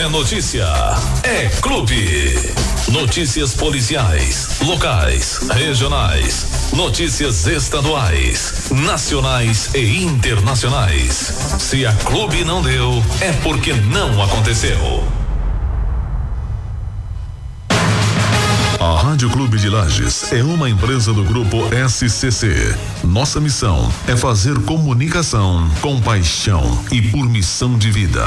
notícia, é clube. Notícias policiais, locais, regionais, notícias estaduais, nacionais e internacionais. Se a clube não deu, é porque não aconteceu. A Rádio Clube de Lages é uma empresa do grupo SCC. Nossa missão é fazer comunicação com paixão e por missão de vida.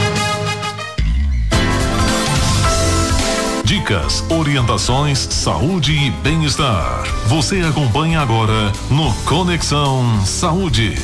Dicas, orientações, saúde e bem-estar. Você acompanha agora no Conexão Saúde.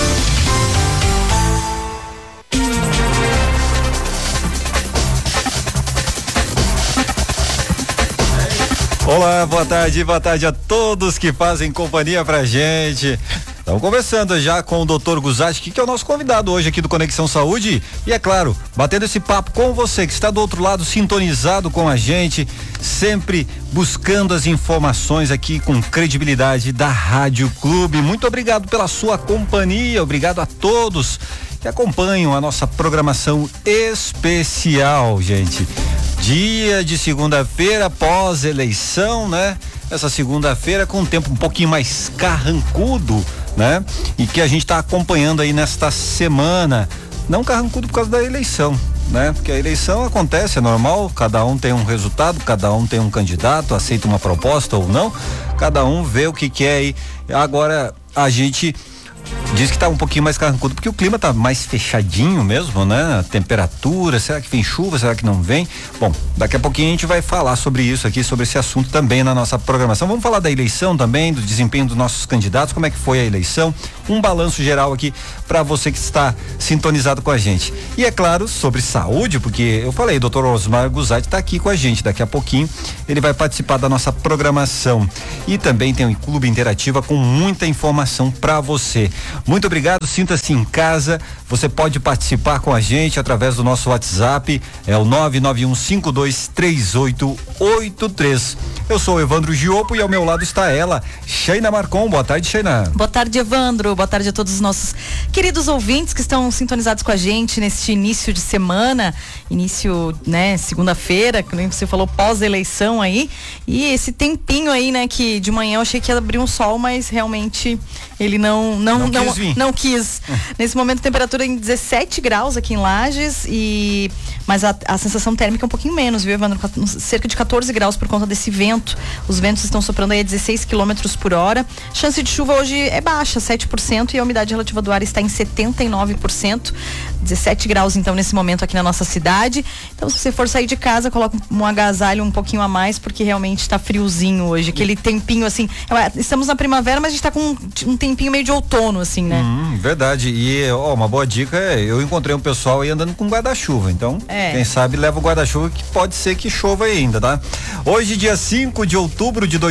Olá, boa tarde a todos que fazem companhia pra gente. Estamos conversando já com o Dr. Guzatti, que é o nosso convidado hoje aqui do Conexão Saúde. E é claro, batendo esse papo com você que está do outro lado, sintonizado com a gente, sempre buscando as informações aqui com credibilidade da Rádio Clube. Muito obrigado pela sua companhia, obrigado a todos que acompanham a nossa programação especial, gente. Dia de segunda-feira, pós-eleição, né? Essa segunda-feira com um tempo um pouquinho mais carrancudo, né? E que a gente está acompanhando aí nesta semana. Não carrancudo por causa da eleição, né? Porque a eleição acontece, é normal, cada um tem um resultado, cada um tem um candidato, aceita uma proposta ou não, cada um vê o que quer aí. Agora, a gente diz que tá um pouquinho mais carrancudo porque o clima tá mais fechadinho mesmo, né? A temperatura, será que vem chuva, será que não vem? Bom, daqui a pouquinho a gente vai falar sobre isso aqui, sobre esse assunto também na nossa programação. Vamos falar da eleição também, do desempenho dos nossos candidatos, como é que foi a eleição, um balanço geral aqui para você que está sintonizado com a gente. E é claro, sobre saúde, porque eu falei, o Dr. Osmar Guzatti tá aqui com a gente, daqui a pouquinho ele vai participar da nossa programação. E também tem um Clube Interativa com muita informação para você. Muito obrigado, sinta-se em casa, você pode participar com a gente através do nosso WhatsApp, é o 991523883. Eu sou o Evandro Giopo e ao meu lado está ela, Sheina Marcon. Boa tarde, Sheina. Boa tarde, Evandro. Boa tarde a todos os nossos queridos ouvintes que estão sintonizados com a gente neste início de semana, início, né, segunda-feira, que nem você falou, pós-eleição aí, e esse tempinho aí, né, que de manhã eu achei que ia abrir um sol, mas realmente ele não quis. Nesse momento, temperatura em 17 graus aqui em Lages, mas a sensação térmica é um pouquinho menos, viu, Evandro? Cerca de 14 graus por conta desse vento. Os ventos estão soprando aí a 16 quilômetros por hora. Chance de chuva hoje é baixa, 7%, e a umidade relativa do ar está em 79%. 17 graus, então, nesse momento aqui na nossa cidade. Então, se você for sair de casa, coloca um agasalho um pouquinho a mais, porque realmente está friozinho hoje. Aquele tempinho, assim, estamos na primavera, mas a gente está com um tempinho meio de outono, assim, né? Verdade. E, uma boa dica eu encontrei um pessoal aí andando com guarda-chuva, então, quem sabe leva o guarda-chuva, que pode ser que chova ainda, tá? Hoje, dia 5 de outubro de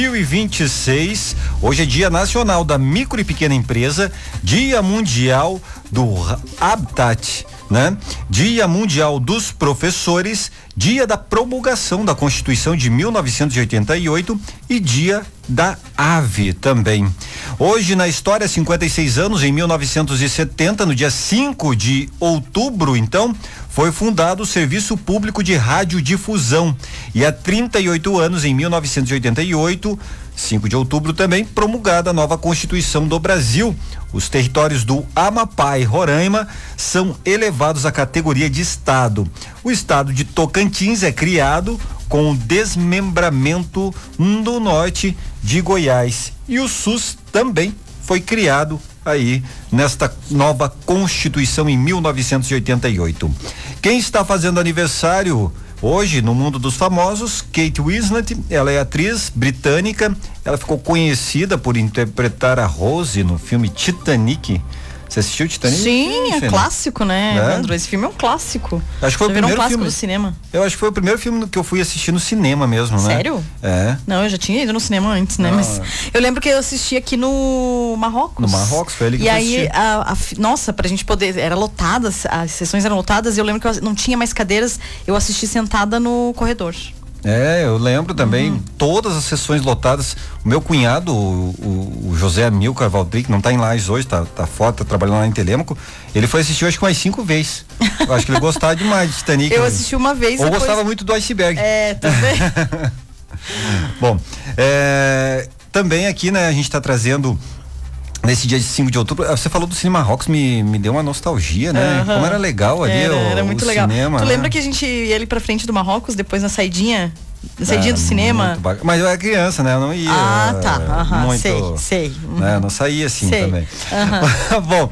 2026, hoje é Dia Nacional da Micro e Pequena Empresa, Dia Mundial do Habitat, né? Dia Mundial dos Professores, Dia da Promulgação da Constituição de 1988 e Dia da Ave também. Hoje na história, 56 anos, em 1970, no dia 5 de outubro, então, foi fundado o Serviço Público de Radiodifusão, e há 38 anos, em 1988, 5 de outubro também, promulgada a nova Constituição do Brasil. Os territórios do Amapá e Roraima são elevados à categoria de estado. O estado de Tocantins é criado com o desmembramento do norte de Goiás, e o SUS também foi criado aí nesta nova Constituição em 1988. Quem está fazendo aniversário hoje no mundo dos famosos? Kate Winslet, ela é atriz britânica, ela ficou conhecida por interpretar a Rose no filme Titanic. Você assistiu Titanic? Sim, é clássico, né, Evandro? Esse filme é um clássico. Acho que foi o primeiro clássico filme do cinema. Eu acho que foi o primeiro filme que eu fui assistir no cinema mesmo, né? Sério? É. Não, eu já tinha ido no cinema antes, né? Mas eu lembro que eu assisti aqui no Marrocos. No Marrocos, foi ali que eu assisti. E aí, nossa, pra gente poder, era lotada, as sessões eram lotadas, e eu lembro que eu não tinha mais cadeiras, eu assisti sentada no corredor. Eu lembro também, todas as sessões lotadas. O meu cunhado, o José Amilcar Valdric, não tá em Lages hoje, tá fora, tá trabalhando lá em Telêmaco. Ele foi assistir acho que umas 5 vezes. Eu acho que ele gostava demais de Titanic. Eu assisti uma vez. Ou gostava muito do Iceberg. Também. Bom, também aqui, né, a gente tá trazendo nesse dia de 5 de outubro, você falou do Cinema Rocks, me deu uma nostalgia, né? Como era legal ali era muito legal. Cinema. Tu lembra que a gente ia ali pra frente do Marrocos, depois na saidinha do cinema? Mas eu era criança, né? Eu não ia. Muito, sei. Né? Eu não saía assim também. Bom,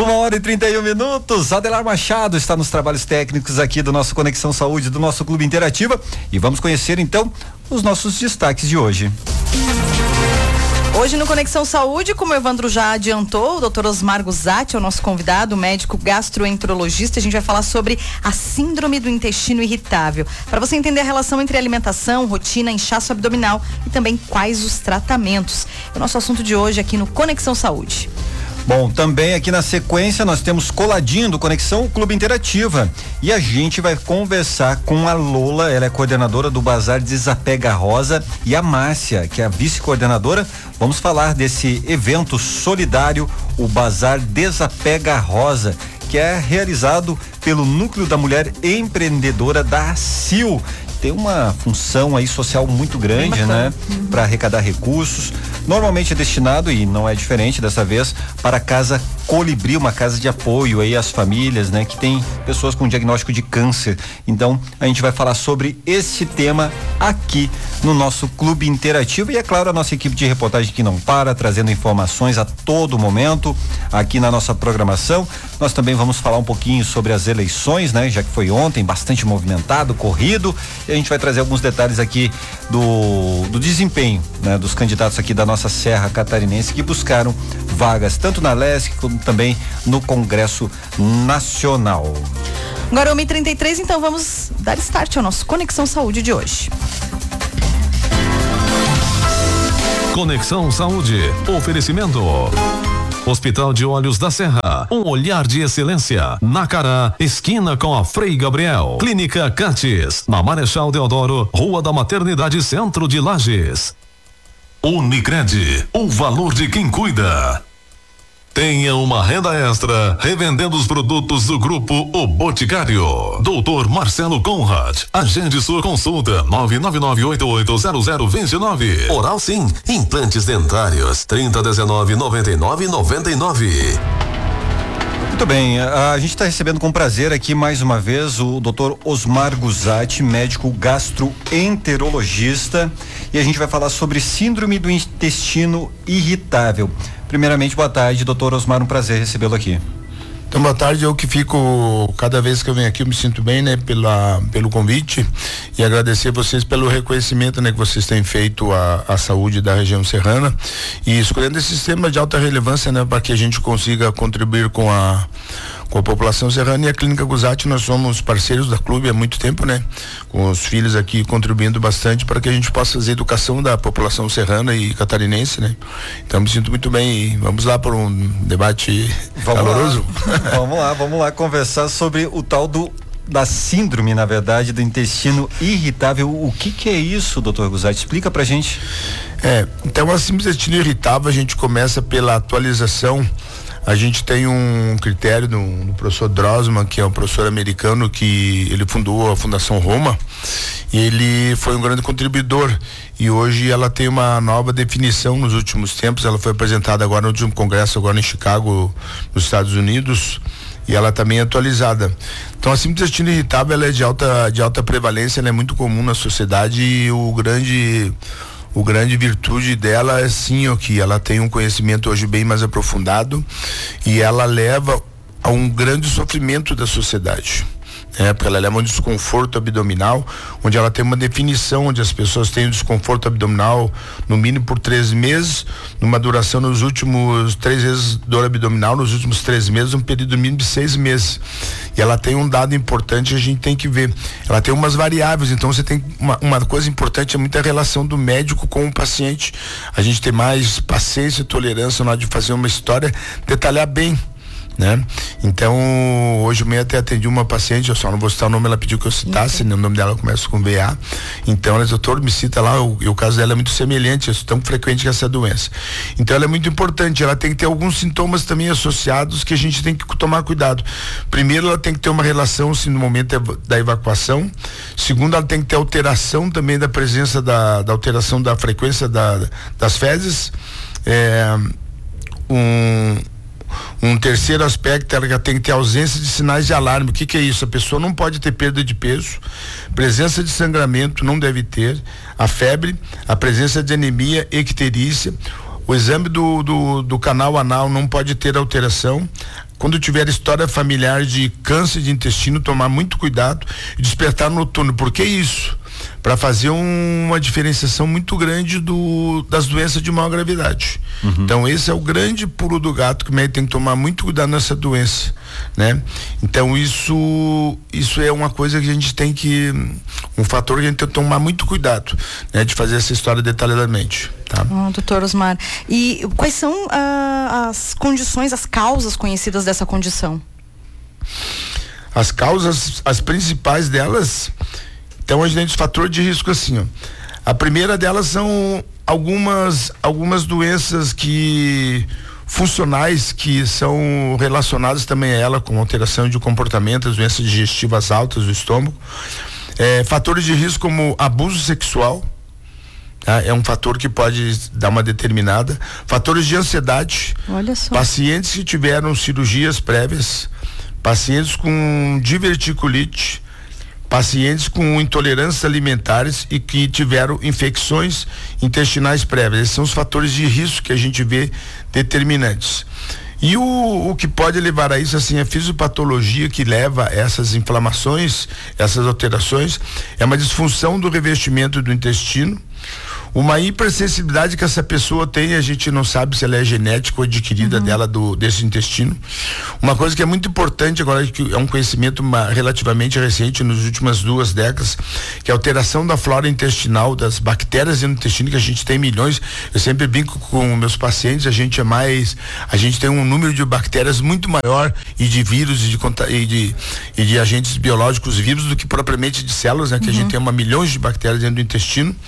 1h31. Adelar Machado está nos trabalhos técnicos aqui do nosso Conexão Saúde, do nosso Clube Interativa, e vamos conhecer então os nossos destaques de hoje. Hoje no Conexão Saúde, como o Evandro já adiantou, o Dr. Osmar Guzatti é o nosso convidado, médico gastroenterologista. A gente vai falar sobre a síndrome do intestino irritável, para você entender a relação entre alimentação, rotina, inchaço abdominal e também quais os tratamentos. É o nosso assunto de hoje aqui no Conexão Saúde. Bom, também aqui na sequência nós temos coladinho do Conexão Clube Interativa e a gente vai conversar com a Lola, ela é coordenadora do Bazar Desapega Rosa, e a Márcia, que é a vice-coordenadora. Vamos falar desse evento solidário, o Bazar Desapega Rosa, que é realizado pelo Núcleo da Mulher Empreendedora da ACIL. Tem uma função aí social muito grande, né? Para arrecadar recursos. Normalmente é destinado, e não é diferente dessa vez, para a Casa Colibri, uma casa de apoio aí às famílias, né? Que tem pessoas com diagnóstico de câncer. Então, a gente vai falar sobre esse tema aqui no nosso Clube Interativo, e é claro, a nossa equipe de reportagem que não para, trazendo informações a todo momento aqui na nossa programação. Nós também vamos falar um pouquinho sobre as eleições, né? Já que foi ontem, bastante movimentado, corrido, e a gente vai trazer alguns detalhes aqui do desempenho, né? Dos candidatos aqui da nossa Serra Catarinense que buscaram vagas tanto na LESC como também no Congresso Nacional. Agora 1h33, então vamos dar start ao nosso Conexão Saúde de hoje. Conexão Saúde. Oferecimento. Hospital de Olhos da Serra, um olhar de excelência. Nacará, esquina com a Frei Gabriel. Clínica Cates, na Marechal Deodoro, Rua da Maternidade, Centro de Lages. Unicred, o valor de quem cuida. Tenha uma renda extra revendendo os produtos do Grupo O Boticário. Dr. Marcelo Conrad. Agende sua consulta 999880029. Oral Sim, implantes dentários 3019-9999. Muito bem, a gente está recebendo com prazer aqui mais uma vez o Dr. Osmar Guzatti, médico gastroenterologista, e a gente vai falar sobre síndrome do intestino irritável. Primeiramente, boa tarde, doutor Osmar, um prazer recebê-lo aqui. Então, boa tarde, eu que fico, cada vez que eu venho aqui eu me sinto bem, né, pelo convite, e agradecer vocês pelo reconhecimento, né, que vocês têm feito à saúde da região serrana, e escolhendo esse sistema de alta relevância, né, para que a gente consiga contribuir com a população serrana. E a Clínica Guzatti, nós somos parceiros da clube há muito tempo, né? Com os filhos aqui contribuindo bastante para que a gente possa fazer educação da população serrana e catarinense, né? Então me sinto muito bem e vamos lá para um debate caloroso. Vamos lá conversar sobre o tal da síndrome, na verdade, do intestino irritável. O que é isso, doutor Guzatti? Explica pra gente. Então a síndrome do intestino irritável, a gente começa pela atualização. A gente tem um critério do professor Drossman, que é um professor americano, que ele fundou a Fundação Roma, e ele foi um grande contribuidor, e hoje ela tem uma nova definição nos últimos tempos. Ela foi apresentada agora no último congresso, agora em Chicago, nos Estados Unidos, e ela também é atualizada. Então a síndrome do intestino irritável, ela é de alta prevalência, ela é muito comum na sociedade, e o grande virtude dela é sim que ela tem um conhecimento hoje bem mais aprofundado, e ela leva a um grande sofrimento da sociedade. Porque ela leva um desconforto abdominal, onde ela tem uma definição, onde as pessoas têm um desconforto abdominal no mínimo por 3 meses, numa duração nos últimos 3 vezes dor abdominal, nos últimos 3 meses, um período mínimo de 6 meses. E ela tem um dado importante, a gente tem que ver. Ela tem umas variáveis, então você tem uma coisa importante, é muita relação do médico com o paciente. A gente tem mais paciência e tolerância na hora de fazer uma história, detalhar bem né? Então, hoje de manhã até atendi uma paciente, eu só não vou citar o nome, ela pediu que eu citasse, né? O nome dela começa com VA. Então, ela disse, doutor, me cita lá, o caso dela é muito semelhante, é tão frequente que essa doença. Então, ela é muito importante, ela tem que ter alguns sintomas também associados que a gente tem que tomar cuidado. Primeiro, ela tem que ter uma relação, assim, no momento da evacuação. Segundo, ela tem que ter alteração também da presença da alteração da frequência das fezes. Um terceiro aspecto, ela tem que ter ausência de sinais de alarme. O que é isso? A pessoa não pode ter perda de peso, presença de sangramento não deve ter, a febre, a presença de anemia, icterícia, o exame do canal anal não pode ter alteração. Quando tiver história familiar de câncer de intestino, tomar muito cuidado e despertar noturno. Por que isso? Para fazer uma diferenciação muito grande das doenças de maior gravidade. Então, esse é o grande pulo do gato, que o médico tem que tomar muito cuidado nessa doença, né? Então, isso é uma coisa que a gente tem que, um fator que a gente tem que tomar muito cuidado, né? De fazer essa história detalhadamente, tá? Doutor Osmar, e quais são as condições, as causas conhecidas dessa condição? As causas, as principais delas, então a gente tem os fatores de risco assim, ó. A primeira delas são algumas doenças funcionais que são relacionadas também a ela, com alteração de comportamento, as doenças digestivas altas do estômago. Fatores de risco como abuso sexual, tá? É um fator que pode dar uma determinada. Fatores de ansiedade. Olha só. Pacientes que tiveram cirurgias prévias, pacientes com diverticulite, pacientes com intolerâncias alimentares e que tiveram infecções intestinais prévias. Esses são os fatores de risco que a gente vê determinantes. E o que pode levar a isso, assim, a fisiopatologia que leva a essas inflamações, essas alterações, é uma disfunção do revestimento do intestino, uma hipersensibilidade que essa pessoa tem, a gente não sabe se ela é genética ou adquirida dela desse intestino. Uma coisa que é muito importante agora, que é um conhecimento relativamente recente, nas últimas 2 décadas, que é a alteração da flora intestinal, das bactérias no intestino, que a gente tem milhões. Eu sempre brinco com meus pacientes, a gente tem um número de bactérias muito maior, e de vírus e de agentes biológicos vivos, do que propriamente de células, né? Que a gente tem milhões de bactérias dentro do intestino.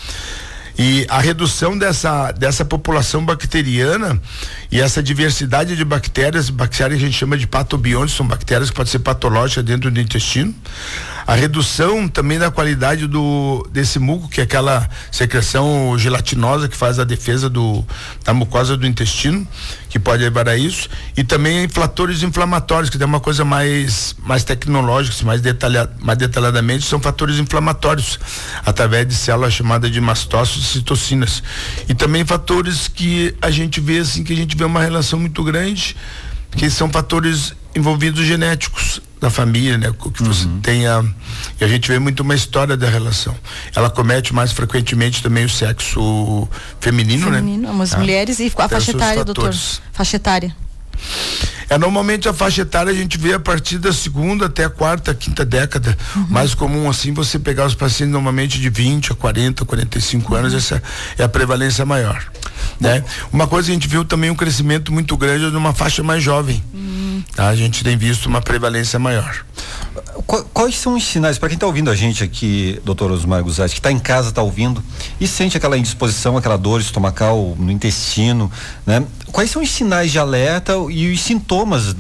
E a redução dessa população bacteriana e essa diversidade de bactérias que a gente chama de patobiontes, são bactérias que podem ser patológicas dentro do intestino. A redução também da qualidade desse muco, que é aquela secreção gelatinosa que faz a defesa da mucosa do intestino, que pode levar a isso. E também fatores inflamatórios, que é uma coisa mais tecnológica, mais detalhadamente, são fatores inflamatórios, através de células chamadas de mastócitos e citocinas. E também fatores que a gente vê assim, que a gente vê uma relação muito grande, que são fatores envolvidos genéticos da família, né? Que você tenha, e a gente vê muito uma história da relação. Ela comete mais frequentemente também o sexo feminino, né? As mulheres, e a faixa etária, doutor? Faixa etária. Normalmente a faixa etária a gente vê a partir da 2ª até a 4ª, 5ª década. Mais comum assim você pegar os pacientes normalmente de 20 a 40, 45 anos, essa é a prevalência maior, né? Uma coisa que a gente viu também um crescimento muito grande de uma faixa mais jovem. Tá? A gente tem visto uma prevalência maior. Quais são os sinais, para quem está ouvindo a gente aqui, doutor Osmar Guzatti, que está em casa, está ouvindo e sente aquela indisposição, aquela dor estomacal no intestino, né? Quais são os sinais de alerta e os sintomas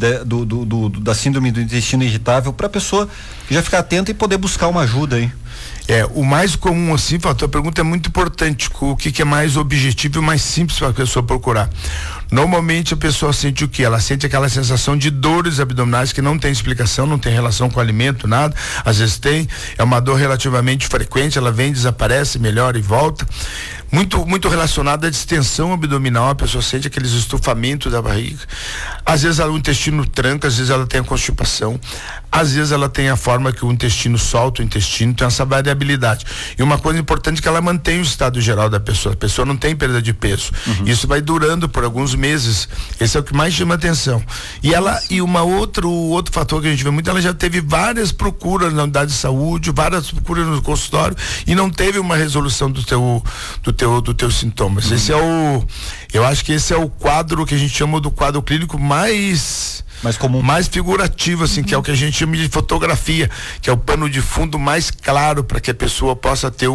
da síndrome do intestino irritável, para a pessoa já ficar atenta e poder buscar uma ajuda aí? O mais comum assim, a tua pergunta é muito importante, o que é mais objetivo e mais simples para a pessoa procurar. Normalmente a pessoa sente o quê? Ela sente aquela sensação de dores abdominais que não tem explicação, não tem relação com o alimento, nada. Às vezes tem, é uma dor relativamente frequente, ela vem, desaparece, melhora e volta. Muito relacionada à distensão abdominal, a pessoa sente aqueles estufamentos da barriga. Às vezes o intestino tranca, às vezes ela tem a constipação, às vezes ela tem a forma que o intestino solta o intestino, tem essa variabilidade. E uma coisa importante é que ela mantém o estado geral da pessoa. A pessoa não tem perda de peso. Isso vai durando por alguns meses. Esse é o que mais chama atenção. E outro fator que a gente vê muito, ela já teve várias procuras na unidade de saúde, várias procuras no consultório e não teve uma resolução dos teus sintomas. Eu acho que esse é o quadro que a gente chama do quadro clínico mais mais figurativo, assim, que é o que a gente chama de fotografia, que é o pano de fundo mais claro para que a pessoa possa ter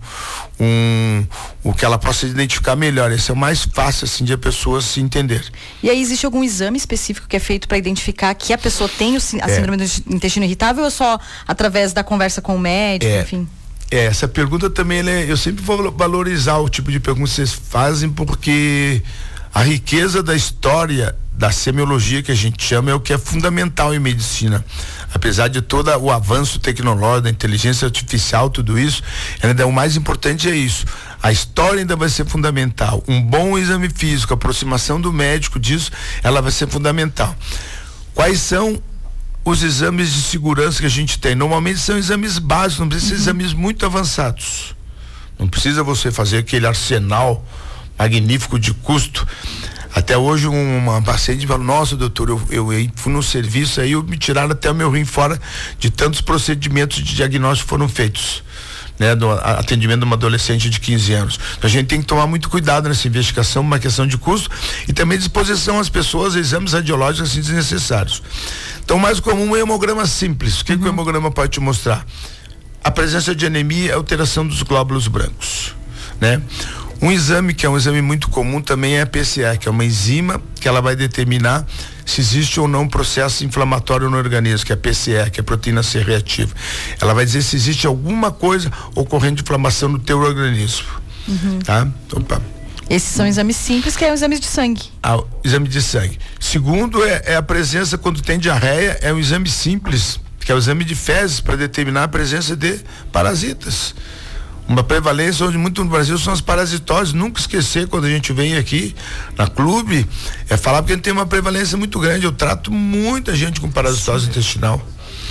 o que ela possa identificar melhor. Esse é o mais fácil, assim, de a pessoa se entender. E aí existe algum exame específico que é feito para identificar que a pessoa tem a síndrome do intestino irritável, ou só através da conversa com o médico, enfim? Essa pergunta também, eu sempre vou valorizar o tipo de pergunta que vocês fazem, porque a riqueza da história da semiologia, que a gente chama, é o que é fundamental em medicina. Apesar de todo o avanço tecnológico, da inteligência artificial, tudo isso, ainda o mais importante é isso. A história ainda vai ser fundamental. Um bom exame físico, a aproximação do médico disso, ela vai ser fundamental. Quais são os exames de segurança que a gente tem? Normalmente são exames básicos, não precisa ser exames muito avançados. Não precisa você fazer aquele arsenal magnífico de custo. Até hoje uma paciente falou: nossa, doutor, eu fui no serviço aí, me tiraram até o meu rim fora de tantos procedimentos de diagnóstico que foram feitos, né, do atendimento de uma adolescente de 15 anos. Então a gente tem que tomar muito cuidado nessa investigação, uma questão de custo e também disposição às pessoas a exames radiológicos assim desnecessários. Então o mais comum é o hemograma simples. O que o hemograma pode te mostrar? A presença de anemia, alteração dos glóbulos brancos, né? Um exame que é um exame muito comum também é a PCA, que é uma enzima que ela vai determinar se existe ou não um processo inflamatório no organismo, que é a PCA, que é a proteína C reativa. Ela vai dizer se existe alguma coisa ocorrendo de inflamação no teu organismo. Tá? Opa. Esses são exames simples, que é o exame de sangue. O exame de sangue. Segundo é a presença, quando tem diarreia, é um exame simples, que é o exame de fezes, para determinar a presença de parasitas. Uma prevalência onde muito no Brasil são as parasitoses. Nunca esquecer, quando a gente vem aqui na clube, é falar, porque a gente tem uma prevalência muito grande. Eu trato muita gente com parasitose intestinal,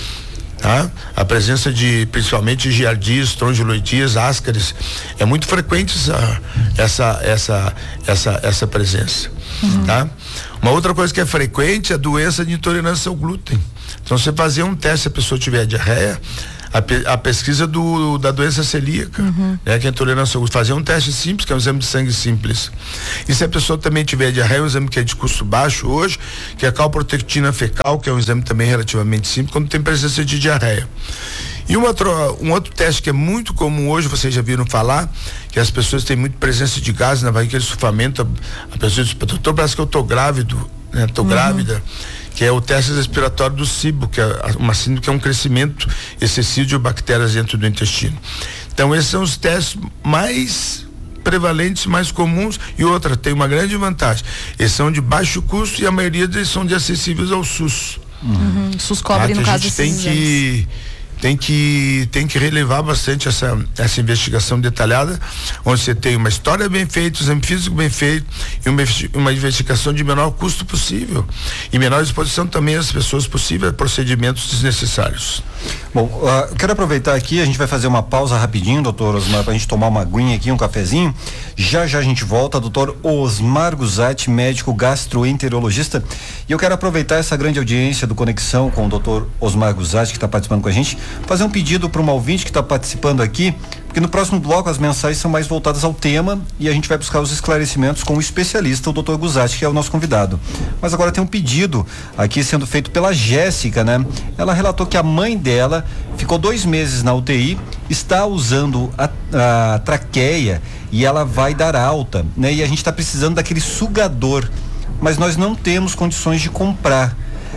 tá? A presença de, principalmente, giardias, estrongiloidias, ascaris, é muito frequente essa presença, tá? Uma outra coisa que é frequente é a doença de intolerância ao glúten. Então, você fazer um teste, se a pessoa tiver diarreia, a pesquisa da doença celíaca, né, que é a intolerância ao glúten, fazer um teste simples, que é um exame de sangue simples. E se a pessoa também tiver diarreia, um exame que é de custo baixo hoje, que é a calprotectina fecal, que é um exame também relativamente simples, quando tem presença de diarreia. E um outro teste que é muito comum hoje, vocês já viram falar, que as pessoas têm muito presença de gases na barriga, sufamento, a pessoa diz: doutor, parece que eu tô grávido, né? Tô grávida. Que é o teste respiratório do SIBO, que é uma síndrome que é um crescimento excessivo de bactérias dentro do intestino. Então esses são os testes mais prevalentes, mais comuns, e outra, tem uma grande vantagem: eles são de baixo custo e a maioria deles são de acessíveis ao SUS. O SUS cobre, no caso, esses exames. Tem que relevar bastante essa investigação detalhada, onde você tem uma história bem feita, um exame físico bem feito e uma investigação de menor custo possível e menor exposição também às pessoas possível a procedimentos desnecessários. Bom, quero aproveitar aqui, a gente vai fazer uma pausa rapidinho, doutor Osmar, pra gente tomar uma aguinha aqui, um cafezinho. Já a gente volta, doutor Osmar Guzatti, médico gastroenterologista. E eu quero aproveitar essa grande audiência do Conexão com o doutor Osmar Guzatti, que está participando com a gente, fazer um pedido para uma ouvinte que está participando aqui, porque no próximo bloco as mensagens são mais voltadas ao tema e a gente vai buscar os esclarecimentos com o especialista, o Dr. Guzatti, que é o nosso convidado. Mas agora tem um pedido aqui sendo feito pela Jéssica, né? Ela relatou que a mãe dela ficou 2 meses na UTI, está usando a traqueia e ela vai dar alta, né? E a gente está precisando daquele sugador, mas nós não temos condições de comprar.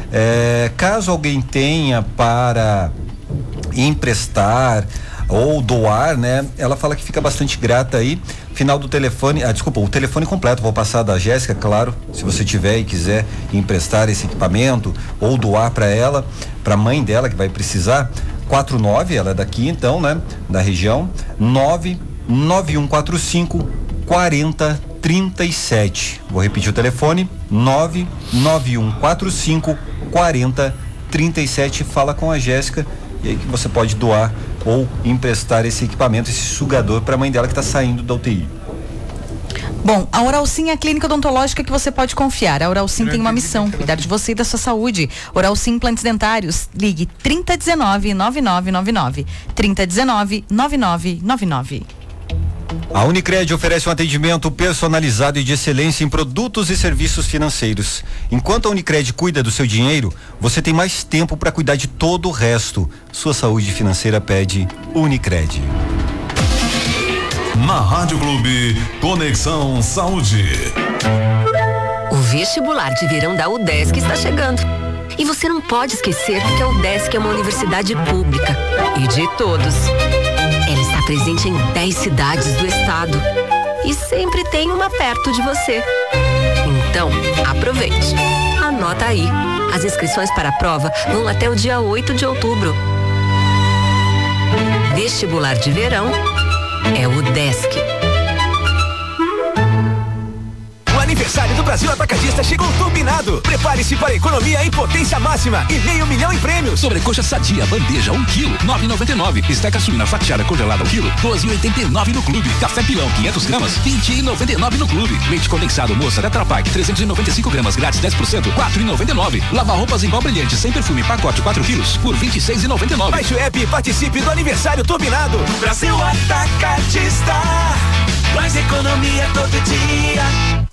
Caso alguém tenha para emprestar ou doar, né? Ela fala que fica bastante grata aí. Final do telefone, o telefone completo, vou passar da Jéssica, claro, se você tiver e quiser emprestar esse equipamento ou doar para ela, para a mãe dela que vai precisar. 49, ela é daqui então, né? Da região, 99145 4037. Vou repetir o telefone, 99145 4037. Fala com a Jéssica e aí que você pode doar ou emprestar esse equipamento, esse sugador para a mãe dela que está saindo da UTI. Bom, a Oralsim é a clínica odontológica que você pode confiar. A Oralsim tem uma missão: cuidar de você e da sua saúde. Oralsim Implantes Dentários. Ligue 3019-9999. 3019-9999. A Unicred oferece um atendimento personalizado e de excelência em produtos e serviços financeiros. Enquanto a Unicred cuida do seu dinheiro, você tem mais tempo para cuidar de todo o resto. Sua saúde financeira pede Unicred. Na Rádio Clube, Conexão Saúde. O vestibular de verão da UDESC está chegando. E você não pode esquecer que a UDESC é uma universidade pública e de todos. Ela está presente em 10 cidades do estado e sempre tem uma perto de você. Então, aproveite. Anota aí. As inscrições para a prova vão até o dia 8 de outubro. Vestibular de verão é o UDESC. O aniversário do Brasil Atacadista chegou turbinado. Prepare-se para a economia em potência máxima e R$500 mil em prêmios. Sobrecoxa sadia, bandeja, 1 quilo, R$9,99. Esteca suína fatiada congelada 1 quilo, R$12,89 no clube. Café pilão, 500 gramas, R$20,99 no clube. Leite condensado moça Tetra Pak, 395 gramas, grátis 10%, R$4,99. Lava roupas em pó brilhante, sem perfume, pacote 4 quilos, por R$26,99. Baixe o app e participe do aniversário turbinado. Brasil Atacadista, mais economia todo dia.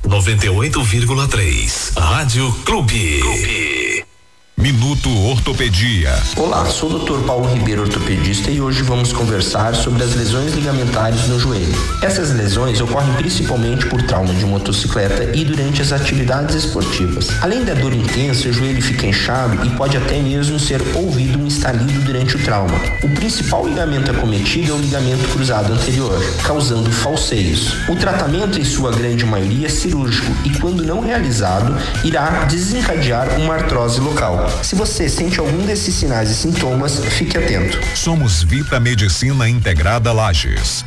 98,3 Rádio Clube. Minuto Ortopedia. Olá, sou o Dr. Paulo Ribeiro, ortopedista, e hoje vamos conversar sobre as lesões ligamentares no joelho. Essas lesões ocorrem principalmente por trauma de motocicleta e durante as atividades esportivas. Além da dor intensa, o joelho fica inchado e pode até mesmo ser ouvido um estalido durante o trauma. O principal ligamento acometido é o ligamento cruzado anterior, causando falseios. O tratamento, em sua grande maioria, é cirúrgico e, quando não realizado, irá desencadear uma artrose local. Se você sente algum desses sinais e sintomas, fique atento. Somos Vita Medicina Integrada Lages.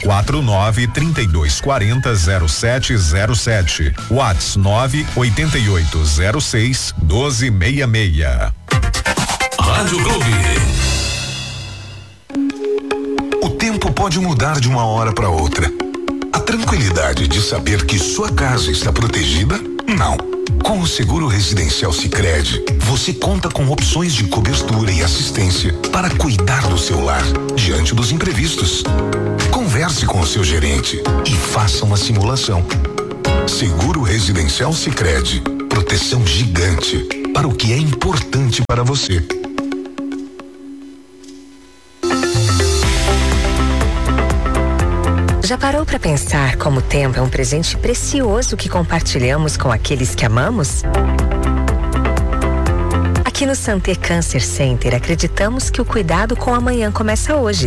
49-3240-0707. Whats 98806-1266. Rádio Clube. O tempo pode mudar de uma hora para outra. A tranquilidade de saber que sua casa está protegida? Não. Com o Seguro Residencial Sicredi, você conta com opções de cobertura e assistência para cuidar do seu lar diante dos imprevistos. Converse com o seu gerente e faça uma simulação. Seguro Residencial Sicredi, proteção gigante para o que é importante para você. Já parou para pensar como o tempo é um presente precioso que compartilhamos com aqueles que amamos? Aqui no Santé Cancer Center acreditamos que o cuidado com o amanhã começa hoje.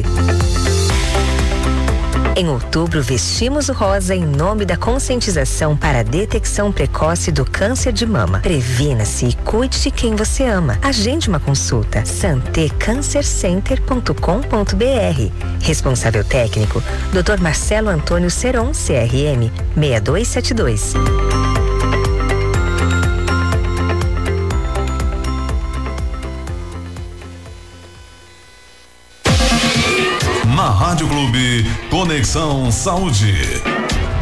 Em outubro, vestimos o rosa em nome da conscientização para a detecção precoce do câncer de mama. Previna-se e cuide de quem você ama. Agende uma consulta. santecancercenter.com.br. Responsável técnico, Dr. Marcelo Antônio Seron, CRM 6272. Na Rádio Clube, Conexão Saúde.